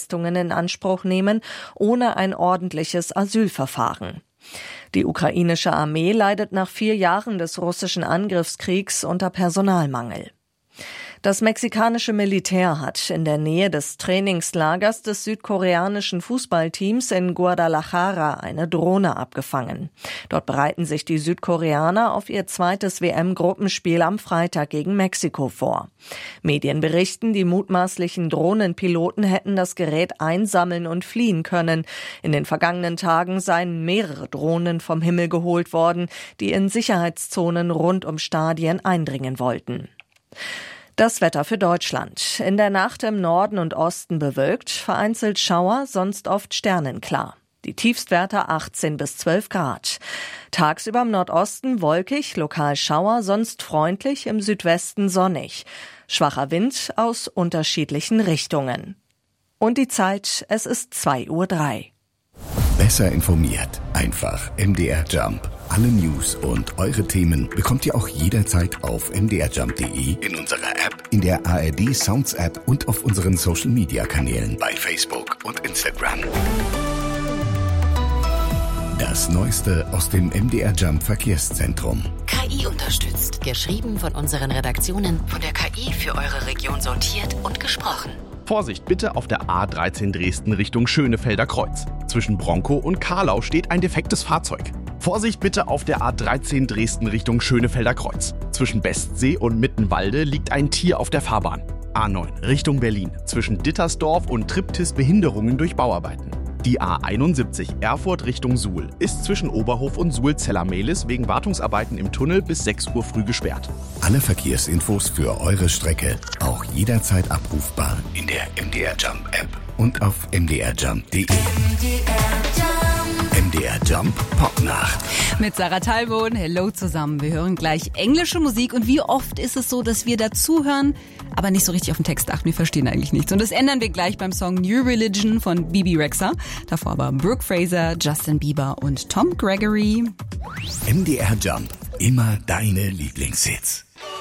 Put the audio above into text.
Leistungen in Anspruch nehmen, ohne ein ordentliches Asylverfahren. Die ukrainische Armee leidet nach 4 Jahren des russischen Angriffskriegs unter Personalmangel. Das mexikanische Militär hat in der Nähe des Trainingslagers des südkoreanischen Fußballteams in Guadalajara eine Drohne abgefangen. Dort bereiten sich die Südkoreaner auf ihr zweites WM-Gruppenspiel am Freitag gegen Mexiko vor. Medien berichten, die mutmaßlichen Drohnenpiloten hätten das Gerät einsammeln und fliehen können. In den vergangenen Tagen seien mehrere Drohnen vom Himmel geholt worden, die in Sicherheitszonen rund um Stadien eindringen wollten. Das Wetter für Deutschland. In der Nacht im Norden und Osten bewölkt, vereinzelt Schauer, sonst oft sternenklar. Die Tiefstwerte 18 bis 12 Grad. Tagsüber im Nordosten wolkig, lokal Schauer, sonst freundlich, im Südwesten sonnig. Schwacher Wind aus unterschiedlichen Richtungen. Und die Zeit, es ist 2:03 Uhr. Besser informiert. Einfach MDR Jump. Alle News und eure Themen bekommt ihr auch jederzeit auf mdrjump.de, in unserer App, in der ARD Sounds App und auf unseren Social Media Kanälen bei Facebook und Instagram. Das Neueste aus dem MDR Jump Verkehrszentrum. KI unterstützt. Geschrieben von unseren Redaktionen, von der KI für eure Region sortiert und gesprochen. Vorsicht bitte auf der A13 Dresden Richtung Schönefelder Kreuz. Zwischen Bronkow und Karlau steht ein defektes Fahrzeug. Vorsicht bitte auf der A13 Dresden Richtung Schönefelder Kreuz. Zwischen Bestsee und Mittenwalde liegt ein Tier auf der Fahrbahn. A9 Richtung Berlin. Zwischen Dittersdorf und Triptis Behinderungen durch Bauarbeiten. Die A71 Erfurt Richtung Suhl ist zwischen Oberhof und Suhl-Zellermehlis wegen Wartungsarbeiten im Tunnel bis 6 Uhr früh gesperrt. Alle Verkehrsinfos für eure Strecke auch jederzeit abrufbar in der MDR Jump App und auf mdrjump.de. MDR Jump Popnacht. Mit Sarah Talbot, hello zusammen. Wir hören gleich englische Musik und wie oft ist es so, dass wir dazuhören, aber nicht so richtig auf den Text achten, wir verstehen eigentlich nichts. Und das ändern wir gleich beim Song New Religion von Bebe Rexha. Davor aber Brooke Fraser, Justin Bieber und Tom Gregory. MDR Jump, immer deine Lieblingshits.